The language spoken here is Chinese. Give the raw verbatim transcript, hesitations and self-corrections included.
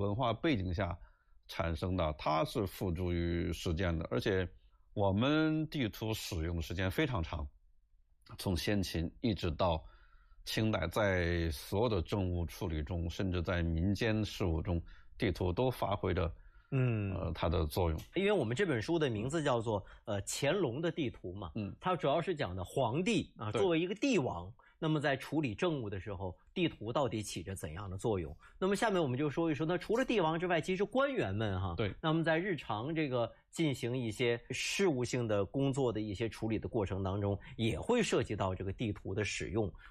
文化背景下产生的，它是付诸于实践的。而且我们地图使用的时间非常长，从先秦一直到清代，在所有的政务处理中，甚至在民间事务中，地图都发挥着嗯呃它的作用。 因为我们这本书的名字叫做呃乾隆的地图嘛，嗯，它主要是讲的皇帝啊作为一个帝王，那么在处理政务的时候，地图到底起着怎样的作用？那么下面我们就说一说，那除了帝王之外，其实官员们哈，对，那么在日常这个进行一些事务性的工作的一些处理的过程当中，也会涉及到这个地图的使用。